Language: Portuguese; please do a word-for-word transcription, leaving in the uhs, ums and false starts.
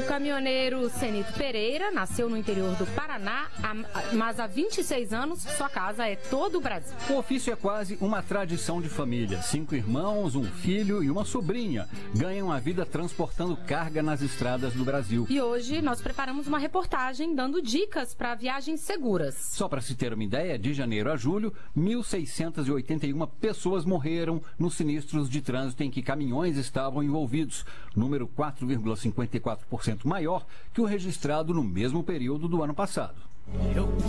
caminhoneiro Cenito Pereira nasceu no interior do Paraná, mas há vinte e seis anos sua casa é todo o Brasil. O ofício é quase uma tradição de família. Cinco irmãos, um filho e uma sobrinha ganham a vida transportando carga nas estradas do Brasil. E hoje nós preparamos uma reportagem dando dicas para viagens seguras. Só para se ter uma ideia, de janeiro a julho, mil seiscentas e oitenta e uma pessoas morreram nos sinistros de trânsito em que caminhões estavam envolvidos, número quatro vírgula cinquenta e quatro por cento maior que o registrado no mesmo período do ano passado. Eu